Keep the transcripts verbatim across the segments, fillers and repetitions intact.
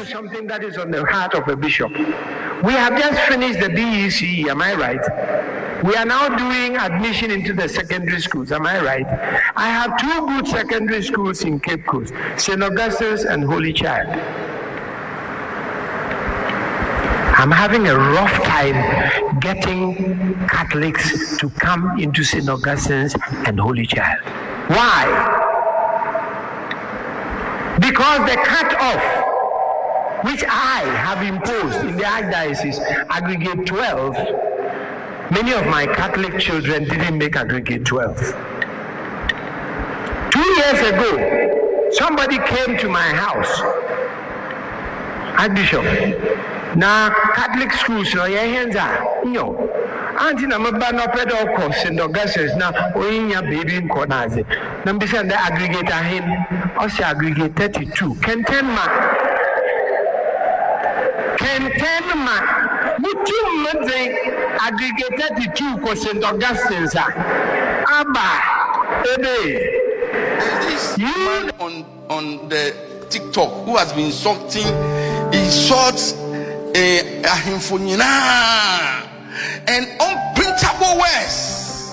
something that is on the heart of a bishop. We have just finished the B E C E, am I right? We are now doing admission into the secondary schools, am I right? I have two good secondary schools in Cape Coast, Saint Augustine's and Holy Child. I'm having a rough time getting Catholics to come into Saint Augustine's and Holy Child. Why? Because the cut-off, which I have imposed in the Archdiocese, aggregate twelve, many of my Catholic children didn't make aggregate twelve. Two years ago, somebody came to my house, Archbishop. Now, Catholic schools, no, your hands are, you know. Auntie, I'm a bad no pedo course Saint Augustine's now, or in your baby in Konazi. Number seven, the aggregator him, also aggregate thirty-two. Can ten ma? Can ten ma? Would you not say aggregate thirty-two for Saint Augustine's? Abba, Ebe. There's this man on, on the TikTok who has been insulting, he insults a ahimfonina and unprintable words.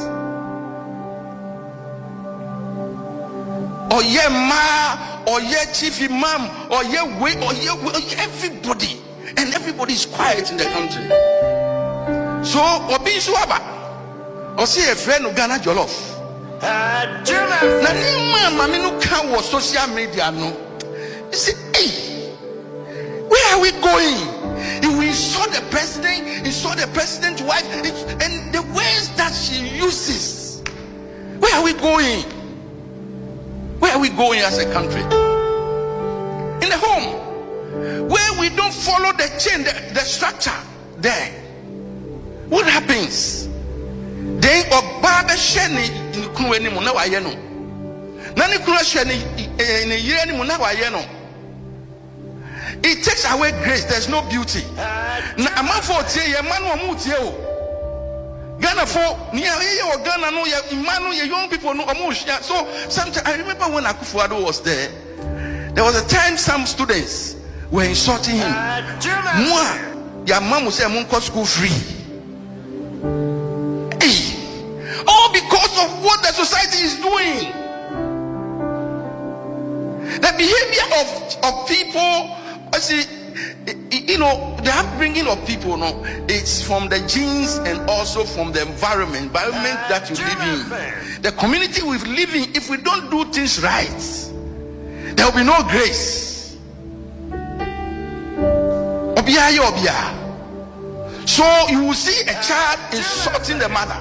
Or yeah ma, or yeah chief imam, or yeah way, or yeah way, or yeah everybody, and everybody is quiet in the country. So obi suaba, or see a friend of Ghana Jollof. Na ni ma mami no can was social media no. You see, hey, where are we going? We saw the president, he saw the president's wife, and the ways that she uses. Where are we going? Where are we going as a country? In the home, where we don't follow the chain, the, the structure there. What happens? Then Obaga Sheni in Kueni Munawayeno. Nani Kura Sheni in a year in Munawayeno. It takes away grace. There's no beauty. Na ama for tie ye manu amu tie o. Ghana for near here or Ghana no ye manu ye young people no amu share. So sometimes I remember when Akufo-Addo was there, there was a time some students were insulting him. Moi, your mom will say I'm going school free. Hey, all because of what the society is doing. The behavior of, of people. I see, you know, the upbringing of people, no, it's from the genes and also from the environment, environment that you live in. The community we live in, if we don't do things right, there will be no grace. Obia, obia. So you will see a child insulting the mother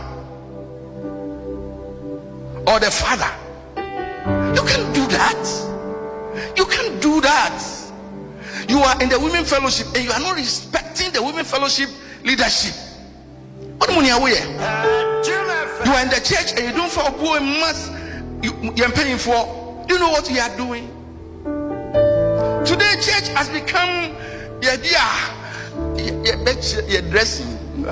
or the father. You can't do that. You can't do that. You are in the women fellowship and you are not respecting the women fellowship leadership. What money are we? You are in the church and you don't follow poor mass you are paying for. Do you know what you are doing? Today church has become yeah yeah you're dressing.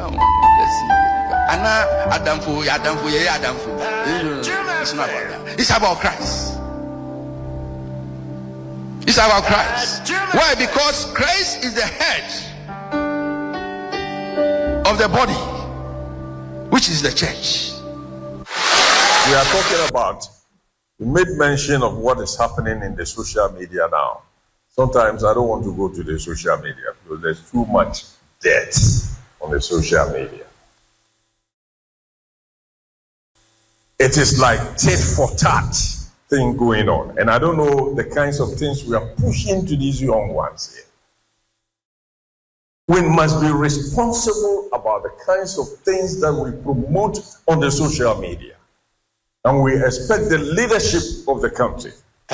Anna Adamfo Adamfo yeah Adamfo. It's not about that. It's about Christ. It's about Christ. Why? Because Christ is the head of the body, which is the church. We are talking about, you made mention of what is happening in the social media now. Sometimes I don't want to go to the social media because there's too much debt on the social media. It is like tit for tat thing going on, and I don't know the kinds of things we are pushing to these young ones here. We must be responsible about the kinds of things that we promote on the social media, and we expect the leadership of the country,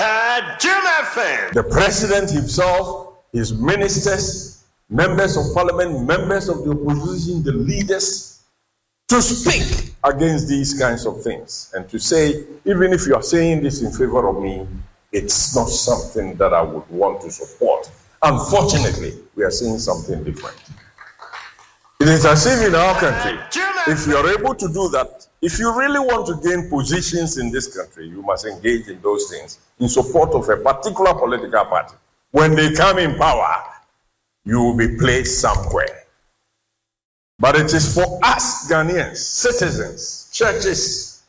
the president himself, his ministers, members of parliament, members of the opposition, the leaders, to speak against these kinds of things and to say, even if you are saying this in favor of me, it's not something that I would want to support. Unfortunately, we are seeing something different. It is as if in our country, if you are able to do that, if you really want to gain positions in this country, you must engage in those things in support of a particular political party. When they come in power, you will be placed somewhere. But it is for us, Ghanaians, citizens, churches,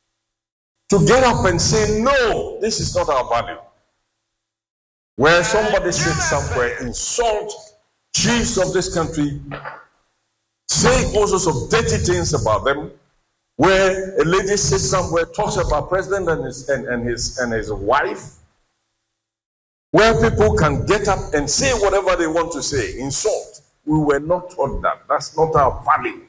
to get up and say, no, this is not our value. Where somebody sits somewhere, insult chiefs of this country, say all sorts of dirty things about them, where a lady sits somewhere, talks about president and his and, and his and his wife, where people can get up and say whatever they want to say, insult. We were not taught that. That's not our value.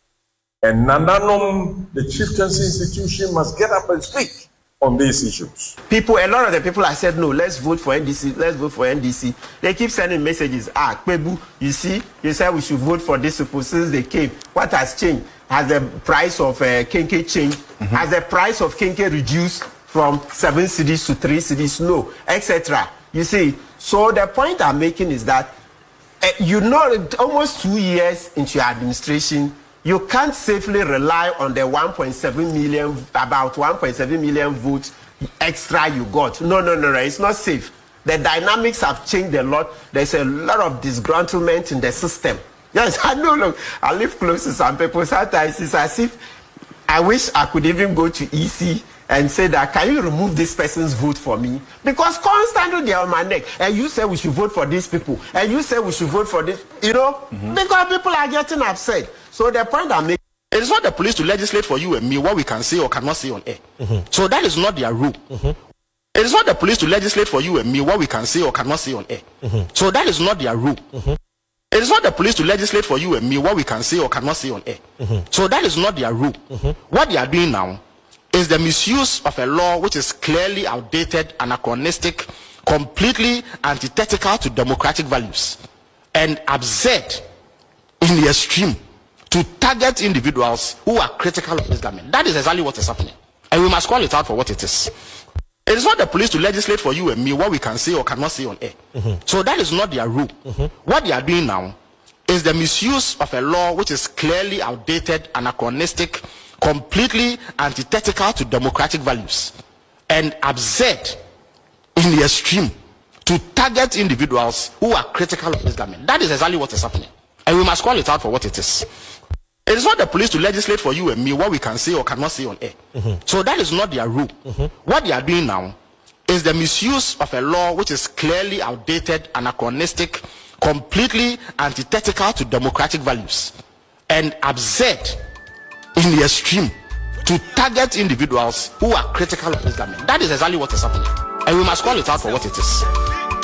And Nandanom, the chieftaincy institution, must get up and speak on these issues. People, a lot of the people have said, no, let's vote for N D C, let's vote for N D C. They keep sending messages. Ah, Kwebu, you see, you said we should vote for this people since they came. What has changed? Has the price of uh, Kenke changed? Mm-hmm. Has the price of Kenke reduced from seven cities to three cities? No, et cetera. You see, so the point I'm making is that uh, you know, almost two years into your administration, you can't safely rely on the one point seven million, about one point seven million votes extra you got. No, no, no, no, it's not safe. The dynamics have changed a lot. There's a lot of disgruntlement in the system. Yes, I know, look, I live close to some people. Sometimes it's as if I wish I could even go to E C and say that, can you remove this person's vote for me? Because constantly they're on my neck. And you say we should vote for these people. And you say we should vote for this, you know, mm-hmm. because people are getting upset. So the point I'm making, it is not the police to legislate for you and me what we can say or cannot say on air. Mm-hmm. So that is not their rule. Mm-hmm. It is not the police to legislate for you and me what we can say or cannot say on air. Mm-hmm. So that is not their rule. Mm-hmm. It is not the police to legislate for you and me what we can say or cannot say on air. Mm-hmm. So that is not their rule. Mm-hmm. What they are doing now is the misuse of a law which is clearly outdated, anachronistic, completely antithetical to democratic values, and absurd in the extreme to target individuals who are critical of this government. That is exactly what is happening. And we must call it out for what it is. It is not the police to legislate for you and me what we can say or cannot say on air. Mm-hmm. So that is not their rule. Mm-hmm. What they are doing now is the misuse of a law which is clearly outdated, anachronistic, completely antithetical to democratic values, and absurd in the extreme to target individuals who are critical of this government. That is exactly what is happening. And we must call it out for what it is. It is not the police to legislate for you and me what we can say or cannot say on air. Mm-hmm. So that is not their rule. Mm-hmm. What they are doing now is the misuse of a law which is clearly outdated, anachronistic, completely antithetical to democratic values, and absurd in the extreme to target individuals who are critical of this government. That is exactly what is happening. And we must call it out for what it is.